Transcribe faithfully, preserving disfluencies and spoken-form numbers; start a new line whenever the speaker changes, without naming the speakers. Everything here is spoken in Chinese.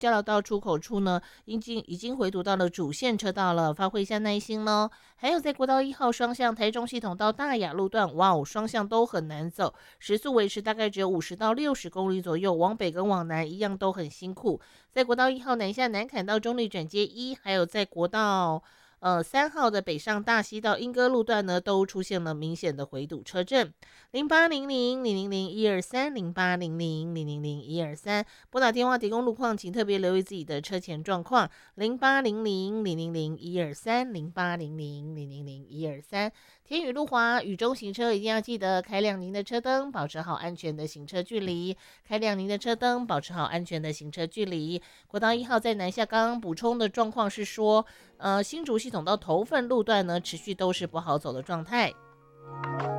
交流道出口处呢，已经已经回堵到了主线车道了，发挥一下耐心喽。还有在国道一号双向台中系统到大雅路段，哇哦，双向都很难走，时速维持大概只有五十到六十公里左右，往北跟往南一样都很辛苦。在国道一号南下南坎到中立转接一，还有在国道呃，三号的北上大溪到莺歌路段呢，都出现了明显的回堵车阵。零八零零零零零一二三零八零零零零零一二三，拨打电话提供路况，请特别留意自己的车前状况。零八零零零零零一二三零八零零零零零一二三。天雨路滑，雨中行车一定要记得开亮您的车灯，保持好安全的行车距离。开亮您的车灯，保持好安全的行车距离。国道一号在南下，刚刚补充的状况是说，呃，新竹系统到头份路段呢，持续都是不好走的状态。